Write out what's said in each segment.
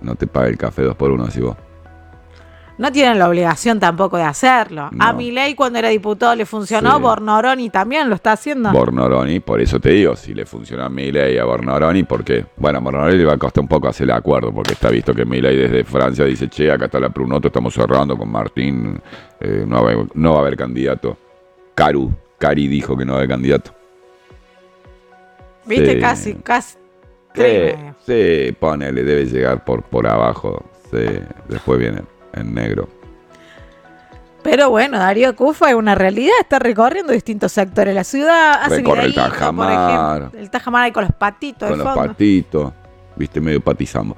no te pague el café 2x1, así vos. No tienen la obligación tampoco de hacerlo. No. A Milei cuando era diputado le funcionó, Sí. Bornoroni también lo está haciendo. Bornoroni, por eso te digo, si le funciona a Milei y a Bornoroni, ¿por qué? Bueno, a Bornoroni le va a costar un poco hacer el acuerdo, porque está visto que Milei desde Francia dice, che, acá está la Prunoto, estamos cerrando con Martín, no va a haber candidato. Cari dijo que no va a haber candidato. ¿Viste? Sí. Casi. 3,5. Sí, ponele, debe llegar por abajo, sí, después viene en negro. Pero bueno, Darío Cufa es una realidad, está recorriendo distintos sectores de la ciudad, hace Recorre el videitos, Tajamar. por ejemplo. El Tajamar ahí con los patitos Con de los fondo. patitos, viste, medio patizando.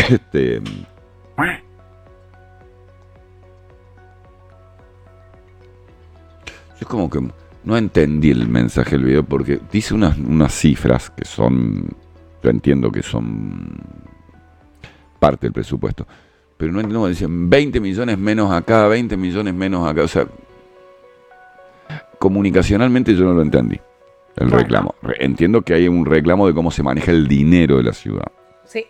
Yo como que no entendí el mensaje del video porque dice unas cifras que son, yo entiendo que son parte del presupuesto, pero no entiendo, dicen 20 millones menos acá, 20 millones menos acá, o sea, comunicacionalmente yo no lo entendí, el reclamo. Entiendo que hay un reclamo de cómo se maneja el dinero de la ciudad. Sí.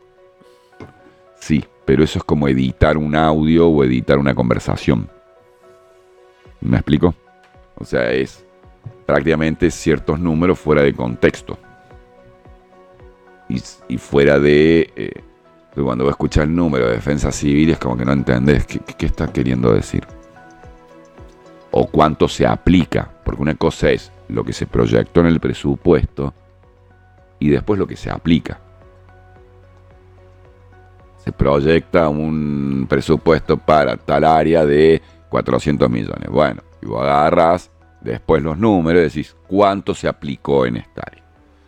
Sí, pero eso es como editar un audio o editar una conversación. ¿Me explico? O sea, es prácticamente ciertos números fuera de contexto. Y fuera de... cuando vos escuchás el número de defensa civil es como que no entendés qué está queriendo decir. O cuánto se aplica. Porque una cosa es lo que se proyectó en el presupuesto y después lo que se aplica. Se proyecta un presupuesto para tal área de 400 millones. Bueno, y vos agarrás después los números y decís cuánto se aplicó en esta área.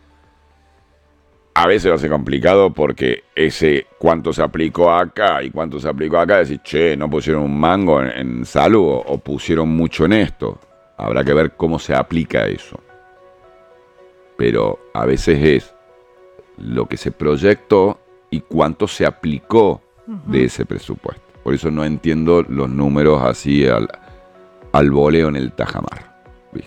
A veces lo hace complicado porque ese cuánto se aplicó acá y cuánto se aplicó acá, decís, che, no pusieron un mango en salud o pusieron mucho en esto. Habrá que ver cómo se aplica eso. Pero a veces es lo que se proyectó y cuánto se aplicó de ese presupuesto. Por eso no entiendo los números así al voleo en el Tajamar. ¿Viste?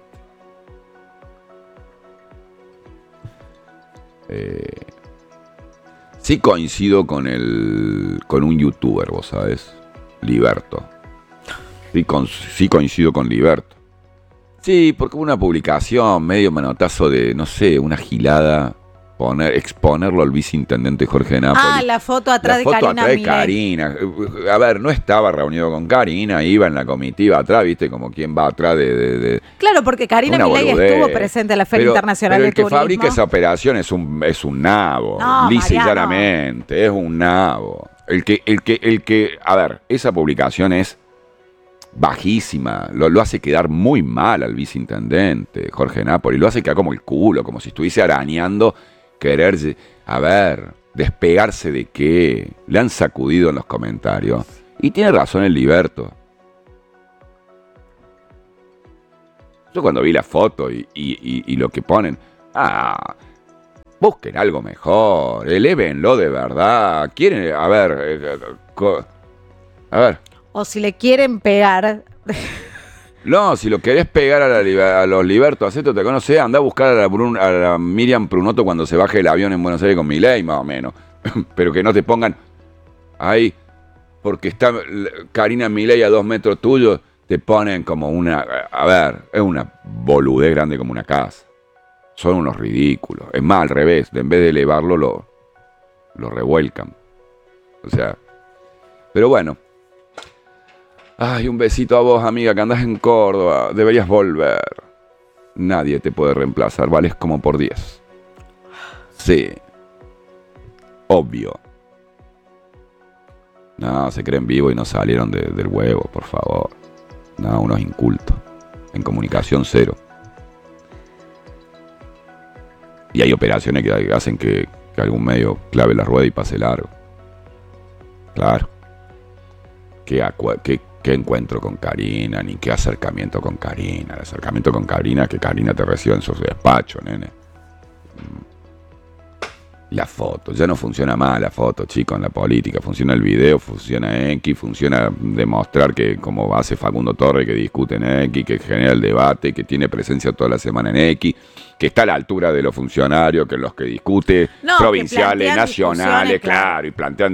Sí coincido con un youtuber, vos sabés, Liberto. Sí coincido con Liberto. Sí, porque hubo una publicación, medio manotazo de, no sé, una gilada, exponerlo al viceintendente Jorge Napoli. Ah, la foto atrás la foto de atrás de Karina. A ver, no estaba reunido con Karina, iba en la comitiva atrás, viste, como quien va atrás de Claro, porque Karina Milei estuvo presente en la Feria Internacional del Turismo. Pero el que fabrica esa operación es un nabo, no, lisa y Mariano. llanamente, es un nabo. El que, a ver, esa publicación es bajísima, lo hace quedar muy mal al viceintendente Jorge Napoli, lo hace quedar como el culo, como si estuviese arañando, quererse, a ver, despegarse de qué, le han sacudido en los comentarios, y tiene razón el Liberto. Yo cuando vi la foto y lo que ponen, busquen algo mejor, elévenlo de verdad, quieren, a ver, o si le quieren pegar. No, si lo querés pegar a los Libertos, hacete otra cosa, no sé, andá a buscar a la Miriam Prunoto cuando se baje el avión en Buenos Aires con Milei, más o menos. Pero que no te pongan ahí, porque está Karina Milei a 2 metros tuyos, te ponen como una... A ver, es una boludez grande como una casa. Son unos ridículos. Es más, al revés, en vez de elevarlo, lo revuelcan. O sea, pero bueno. Ay, un besito a vos, amiga, que andás en Córdoba. Deberías volver. Nadie te puede reemplazar. Vales como por 10. Sí. Obvio. No, se creen vivo y no salieron del huevo, por favor. No, unos incultos. En comunicación cero. Y hay operaciones que hacen que algún medio clave la rueda y pase largo. Claro. ¿Qué encuentro con Karina? Ni qué acercamiento con Karina. El acercamiento con Karina es que Karina te reciba en su despacho, nene. La foto, ya no funciona más la foto, chicos, en la política. Funciona el video, funciona X, funciona demostrar que, como hace Facundo Torres, que discute en X, que genera el debate, que tiene presencia toda la semana en X, que está a la altura de los funcionarios, que los que discute, provinciales, nacionales, claro, y plantean